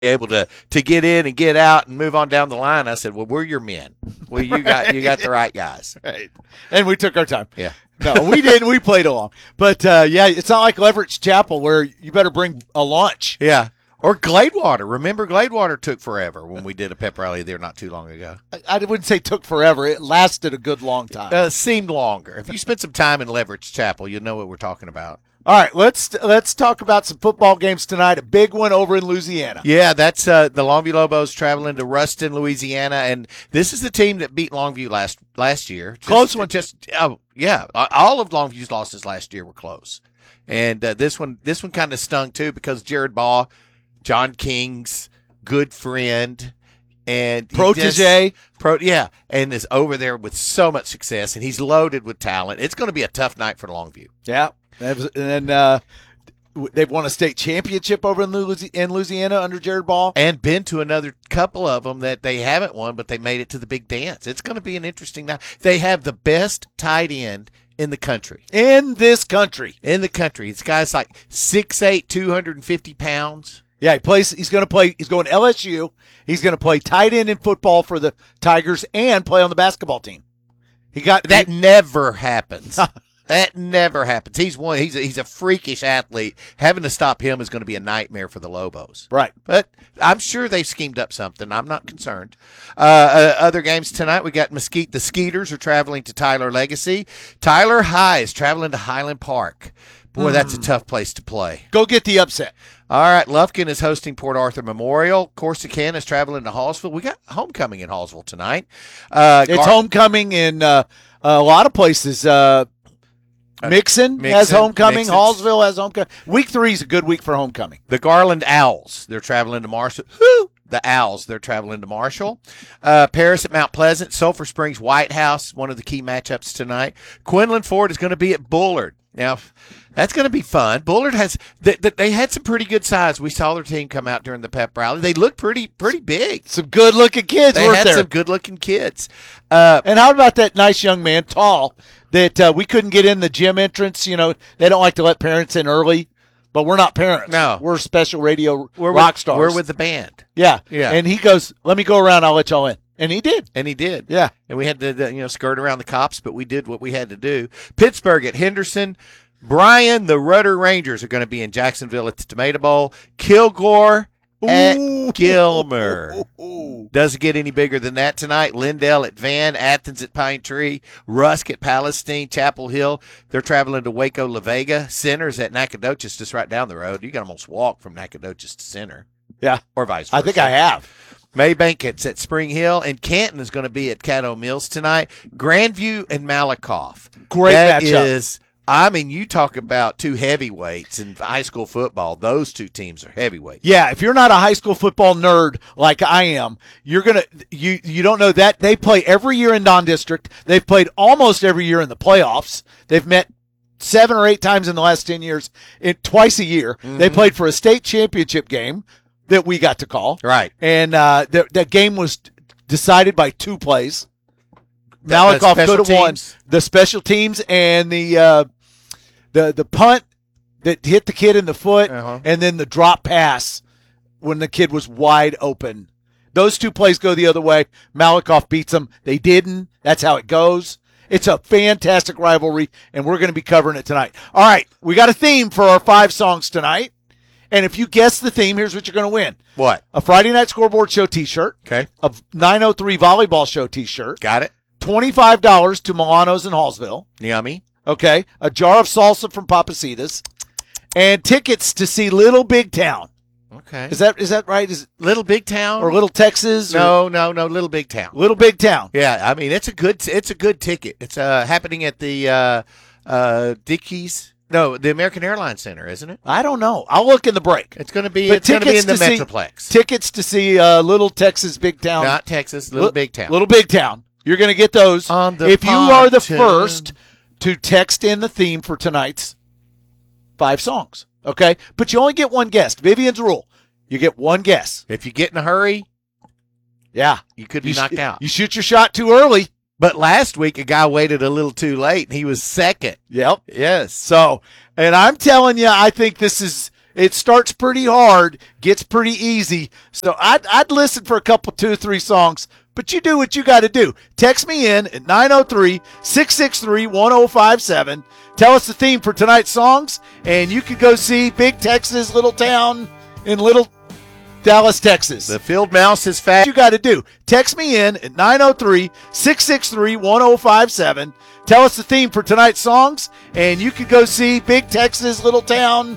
able to get in and get out and move on down the line. I said, well, we're your men. Well, you got the right guys. Right. And we took our time. Yeah. No, we didn't. We played along. But, yeah, it's not like Leverett Chapel where you better bring a lunch. Yeah. Or Gladewater. Remember, Gladewater took forever when we did a pep rally there not too long ago. I wouldn't say took forever. It lasted a good long time. Seemed longer. If you spent some time in Leverett Chapel, you'll know what we're talking about. All right, let's talk about some football games tonight. A big one over in Louisiana. Yeah, that's the Longview Lobos traveling to Ruston, Louisiana, and this is the team that beat Longview last year. Close one. Yeah, all of Longview's losses last year were close, and this one kind of stung too because Jared Baugh, John King's good friend and protege, and is over there with so much success, and he's loaded with talent. It's going to be a tough night for Longview. Yeah. And then they've won a state championship over in Louisiana under Jared Baugh. And been to another couple of them that they haven't won, but they made it to the big dance. It's going to be an interesting night. They have the best tight end in the country. In this country. This guy's like 6'8", 250 pounds. Yeah, he's going LSU. He's going to play tight end in football for the Tigers and play on the basketball team. Never happens. That never happens. He's a freakish athlete. Having to stop him is going to be a nightmare for the Lobos. Right. But I'm sure they've schemed up something. I'm not concerned. Other games tonight, we got Mesquite. The Skeeters are traveling to Tyler Legacy. Tyler High is traveling to Highland Park. Boy, that's a tough place to play. Go get the upset. All right, Lufkin is hosting Port Arthur Memorial. Corsicana is traveling to Hallsville. We got homecoming in Hallsville tonight. It's homecoming in a lot of places. Mixon has homecoming. Hallsville has homecoming. Week 3 is a good week for homecoming. The Garland Owls, they're traveling to Marshall. The Owls, they're traveling to Marshall. Paris at Mount Pleasant. Sulphur Springs White House, one of the key matchups tonight. Quinlan Ford is going to be at Bullard. Now, that's going to be fun. Bullard has they had some pretty good size. We saw their team come out during the pep rally. They looked pretty big. Some good-looking kids They had there. some good-looking kids. And how about that nice young man, tall, that we couldn't get in the gym entrance? You know, they don't like to let parents in early, but we're not parents. No. We're special radio rock stars. We're with the band. Yeah. Yeah. And he goes, let me go around. I'll let y'all in. And he did. Yeah. And we had to skirt around the cops, but we did what we had to do. Pittsburgh at Henderson. Bryan, the Rudder Rangers are going to be in Jacksonville at the Tomato Bowl. Kilgore at Gilmer. Doesn't get any bigger than that tonight. Lindale at Van, Athens at Pine Tree, Rusk at Palestine, Chapel Hill. They're traveling to Waco, La Vega. Center's at Nacogdoches, just right down the road. You can almost walk from Nacogdoches to Center. Yeah. Or vice versa. I think I have. Maybank at Spring Hill, and Canton is going to be at Caddo Mills tonight. Grandview and Malakoff. Great matchup. You talk about two heavyweights in high school football. Those two teams are heavyweights. Yeah, if you're not a high school football nerd like I am, you don't know that they play every year in non-district. They've played almost every year in the playoffs. They've met 7 or 8 times in the last 10 years, twice a year. Mm-hmm. They played for a state championship game that we got to call. Right. And that game was decided by 2 plays. Malakoff could have won the special teams and the punt that hit the kid in the foot, and then the drop pass when the kid was wide open. Those 2 plays go the other way. Malakoff beats them. They didn't. That's how it goes. It's a fantastic rivalry, and we're going to be covering it tonight. All right, we got a theme for our 5 songs tonight. And if you guess the theme, here's what you're going to win. What? A Friday Night Scoreboard Show t-shirt. Okay. A 903 Volleyball Show t-shirt. Got it. $25 to Milano's in Hallsville. Yummy. Okay. A jar of salsa from Papacitas. And tickets to see Little Big Town. Okay. Is that right? Is it Little Big Town or Little Texas? No, Little Big Town. Little Big Town. Yeah, I mean it's a good ticket. It's happening at the Dickies. No, the American Airlines Center, isn't it? I don't know. I'll look in the break. It's going to be in the Metroplex. Tickets to see Little Texas Big Town. Not Texas, Little Big Town. Little Big Town. You're going to get those if you are the first to text in the theme for tonight's 5 songs. Okay? But you only get one guess. Vivian's rule. You get one guess. If you get in a hurry, you could be knocked out. You shoot your shot too early. But last week, a guy waited a little too late, and he was second. Yep. Yes. So, and I'm telling you, I think this is It starts pretty hard, gets pretty easy. So I'd listen for a couple, 2 or 3 songs, but you do what you got to do. Text me in at 903-663-1057. Tell us the theme for tonight's songs, and you could go see Big Texas, Little Town in Little Dallas, Texas. The field mouse is fat. You got to do. Text me in at 903-663-1057. Tell us the theme for tonight's songs, and you could go see Big Texas, Little Town